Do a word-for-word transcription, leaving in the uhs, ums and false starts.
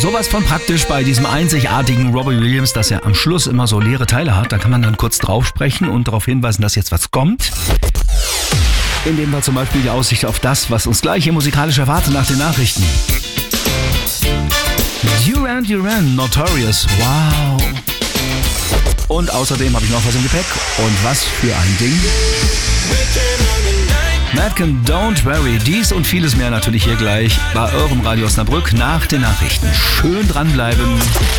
Sowas von praktisch bei diesem einzigartigen Robbie Williams, dass er am Schluss immer so leere Teile hat. Da kann man dann kurz drauf sprechen und darauf hinweisen, dass jetzt was kommt. In dem Fall zum Beispiel die Aussicht auf das, was uns gleich hier musikalisch erwartet nach den Nachrichten. Duran Duran, Notorious, wow. Und außerdem habe ich noch was im Gepäck. Und was für ein Ding. Madcon, Don't Worry, dies und vieles mehr natürlich hier gleich bei eurem Radio Osnabrück nach den Nachrichten. Schön dranbleiben.